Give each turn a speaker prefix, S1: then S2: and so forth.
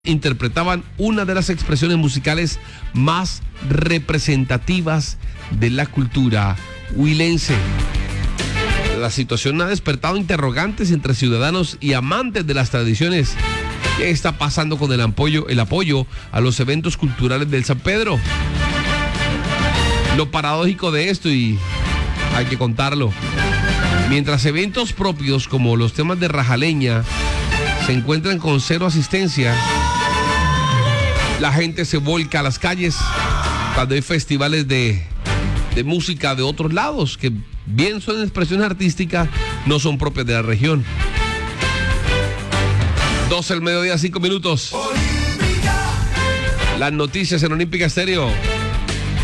S1: interpretaban una de las expresiones musicales más representativas de la cultura huilense. La situación ha despertado interrogantes entre ciudadanos y amantes de las tradiciones. ¿Qué está pasando con el apoyo a los eventos culturales del San Pedro? Lo paradójico de esto, y hay que contarlo, mientras eventos propios como los temas de Rajaleña se encuentran con cero asistencia, la gente se volca a las calles cuando hay festivales de música de otros lados, que bien son expresiones artísticas, no son propias de la región. 12 del mediodía, 5 minutos. Las noticias en Olímpica Estéreo.